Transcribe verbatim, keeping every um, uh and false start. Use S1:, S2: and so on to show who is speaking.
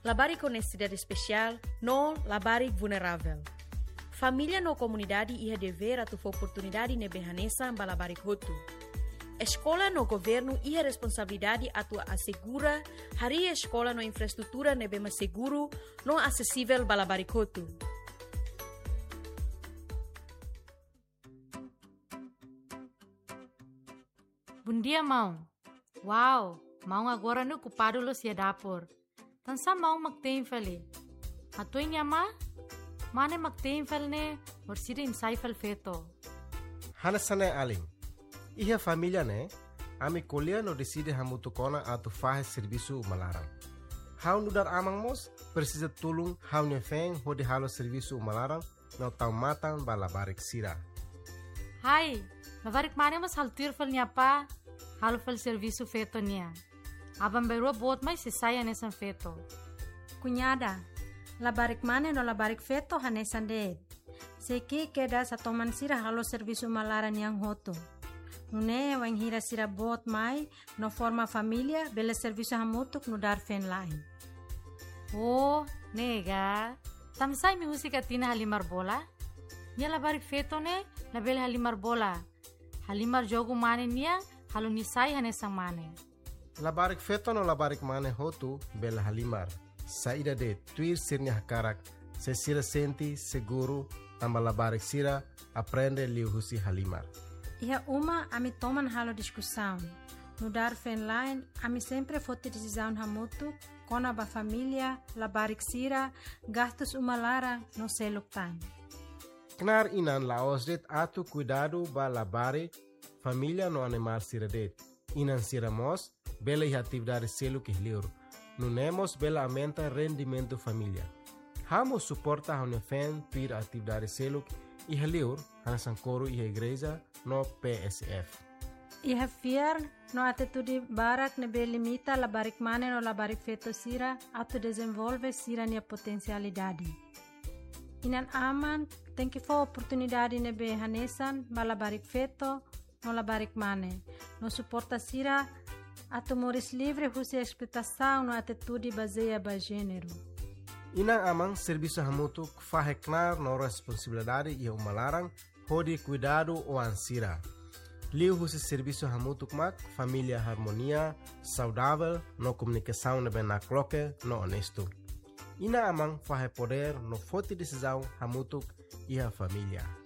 S1: labari com necessidade especial, não labari vulnerável. Família na comunidade ia dever a tua oportunidade nebe hanesa balabari hotu. Escola no governo ia responsabilidade a tua assegura hari escola no infraestrutura nebe mais seguro, não acessível balabari hotu.
S2: Bom dia, mão. Uau, mão agora no ocupado lo sia dapur. Tansa mão magtein fali. Atoy niya ma? Mane magtein fal ne, or sida insay fal feto.
S3: Hanasane aling. Iha família ne, ami kolya no decide hamutu kona atu fahe serviço malaram. Hau nudar amang mos, precisa tulung hau nefeng hodi halo serviço malaram no taumatan balabarik sira.
S2: Hai, labarik mane mas haltir fal niya pa, halo fal serviço feto niya. Abang berua bot mai sesaya nesan feto.
S4: Cunhada, labarik mane no labarik feto hanesan de. Seki keda sa toman sira halo serviço malaran yang hoto. Nune wang hira sira bot mai no forma família bela serviço hamutuk no dar fen lain.
S2: Oh, nega. Tamsay mi husika tina halimar bola? Nia labarik feto ne, label halimar bola. Halimar jogo mane niya, halo nisay hanesan mane.
S3: Labarik feto no labarik mane hotu bela halimar. Saída de tuir sirnya hakarak, se sira senti seguro, tamba labarik sira, aprende liu husi halimar.
S4: Iha uma ami toman halo discussão. No dar fen line, ami sempre fote decisão hamutu, kona ba família, labarik sira, gastos umalara no seluk time.
S3: Knar inan laosdet atu cuidado ba labari, família no animar sira det. Inan sira mos, bela e atividade seluk ihliur. Nunemos bela aumenta rendimento família. Hamo suporta a unefen pir atividade seluk ihliur, hanasan coro e igreja no P S F.
S4: Iha fiar no atitude barak nebe limita labarik mane no labarik feto sira atu desenvolve sira nia potencialidade. Inan aman tem que for oportunidade nebe hanesan balabarik feto no labarik mane. No suporta sira atu moris livre husi explotação no atitude baseia ba gênero.
S3: Inang amang serviço hamutu faheknar no responsabilidade e umalarang hodi cuidado o ansira. Liu husi serviço hamutu mak família harmonia, saudável, no comunicação nebe na cloque, no honesto. Ina amang fahe poder no forte decisão hamutu e a família.